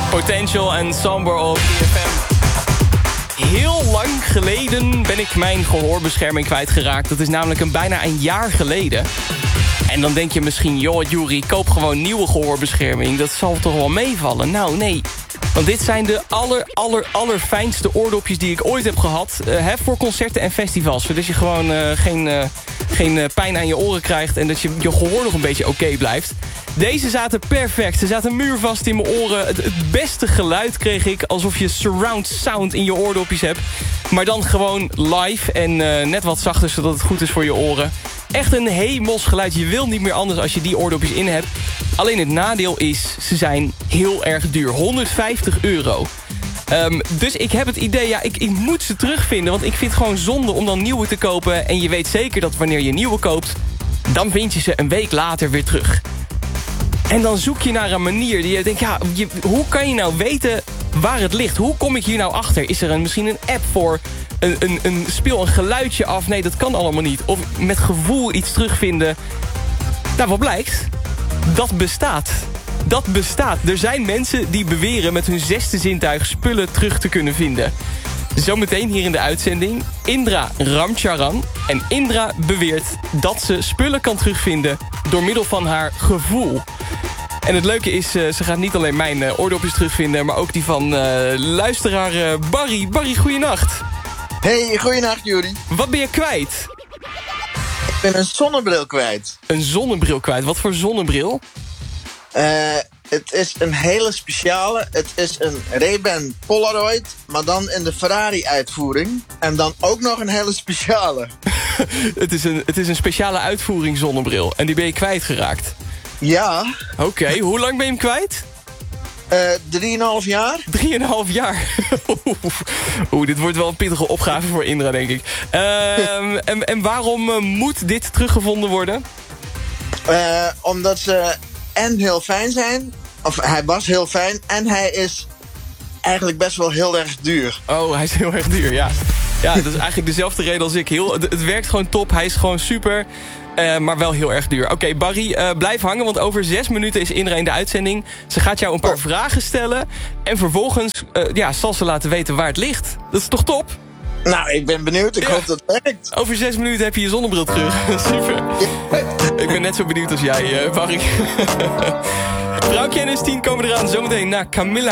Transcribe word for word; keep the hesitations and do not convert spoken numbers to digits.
Potential en Somber op E F M. Heel lang geleden ben ik mijn gehoorbescherming kwijtgeraakt. Dat is namelijk een bijna een jaar geleden. En dan denk je misschien, joh Juri, koop gewoon nieuwe gehoorbescherming. Dat zal toch wel meevallen? Nou, nee. Want dit zijn de aller, aller, allerfijnste oordopjes die ik ooit heb gehad. Uh, hè, voor concerten en festivals. Zodat je gewoon uh, geen, uh, geen uh, pijn aan je oren krijgt. En dat je, je gehoor nog een beetje oké okay blijft. Deze zaten perfect. Ze zaten muurvast in mijn oren. Het, het beste geluid kreeg ik. Alsof je surround sound in je oordopjes hebt. Maar dan gewoon live. En uh, net wat zachter, zodat het goed is voor je oren. Echt een hemels geluid. Je wil niet meer anders als je die oordopjes in hebt. Alleen het nadeel is, ze zijn heel erg duur. honderdvijftig euro. Um, dus ik heb het idee, ja, ik, ik moet ze terugvinden. Want ik vind het gewoon zonde om dan nieuwe te kopen. En je weet zeker dat wanneer je nieuwe koopt, dan vind je ze een week later weer terug. En dan zoek je naar een manier die je denkt, ja, je, hoe kan je nou weten waar het ligt? Hoe kom ik hier nou achter? Is er een, misschien een app voor? Een, een, een speel een geluidje af? Nee, dat kan allemaal niet. Of met gevoel iets terugvinden. Nou, wat blijkt? Dat bestaat. Dat bestaat. Er zijn mensen die beweren met hun zesde zintuig spullen terug te kunnen vinden. Zometeen hier in de uitzending Indra Ramcharan. En Indra beweert dat ze spullen kan terugvinden door middel van haar gevoel. En het leuke is, uh, ze gaat niet alleen mijn uh, oordopjes terugvinden, maar ook die van uh, luisteraar uh, Barry. Barry, goeienacht. Hey, goeienacht Juri. Wat ben je kwijt? Ik ben een zonnebril kwijt. Een zonnebril kwijt? Wat voor zonnebril? Uh, het is een hele speciale. Het is een Ray-Ban Polaroid, maar dan in de Ferrari-uitvoering. En dan ook nog een hele speciale. het, is een, het is een speciale uitvoering zonnebril. En die ben je kwijtgeraakt? Ja. Oké, okay, hoe lang ben je hem kwijt? Uh, drieënhalf jaar. Drieënhalf jaar. Oeh, dit wordt wel een pittige opgave voor Indra, denk ik. Uh, en, en waarom uh, moet dit teruggevonden worden? Uh, omdat ze en heel fijn zijn. Of hij was heel fijn. En hij is eigenlijk best wel heel erg duur. Oh, hij is heel erg duur, ja. Ja, dat is eigenlijk dezelfde reden als ik. Heel, het, het werkt gewoon top. Hij is gewoon super. Uh, maar wel heel erg duur. Oké, okay, Barry, uh, blijf hangen, want over zes minuten is Indra in de uitzending. Ze gaat jou een paar oh. vragen stellen. En vervolgens uh, ja, zal ze laten weten waar het ligt. Dat is toch top? Nou, ik ben benieuwd. Ik ja. hoop dat het werkt. Over zes minuten heb je je zonnebril terug. Super. Ja. Ik ben net zo benieuwd als jij, uh, Barry. Vrouwtje en S tien komen eraan zometeen naar Camilla.